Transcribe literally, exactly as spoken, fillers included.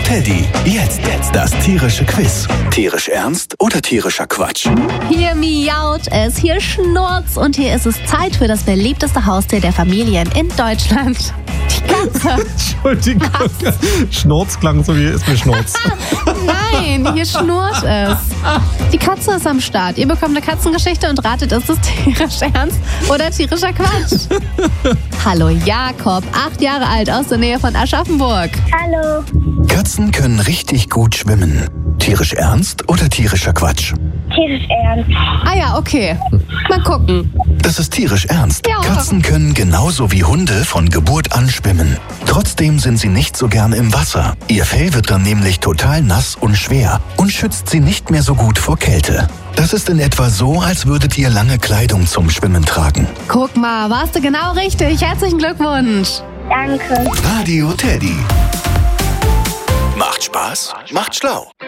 Teddy. Jetzt, jetzt das tierische Quiz. Tierisch ernst oder tierischer Quatsch? Hier miaut es, hier schnurzt und hier ist es Zeit für das beliebteste Haustier der Familien in Deutschland. Die Katze. Entschuldigung. Schnurz klang so wie ist mir Schnurz. Nein, hier schnurrt es. Die Katze ist am Start. Ihr bekommt eine Katzengeschichte und ratet, ist es tierisch ernst oder tierischer Quatsch? Hallo Jakob, acht Jahre alt, aus der Nähe von Aschaffenburg. Hallo. Katzen können richtig gut schwimmen. Tierisch ernst oder tierischer Quatsch? Tierisch ernst. Ah ja, okay. Mal gucken. Das ist tierisch ernst. Ja. Katzen können genauso wie Hunde von Geburt an schwimmen. Trotzdem sind sie nicht so gern im Wasser. Ihr Fell wird dann nämlich total nass und schwer und schützt sie nicht mehr so gut vor Kälte. Das ist in etwa so, als würdet ihr lange Kleidung zum Schwimmen tragen. Guck mal, warst du genau richtig. Herzlichen Glückwunsch. Danke. Radio Teddy. Macht Spaß, macht schlau.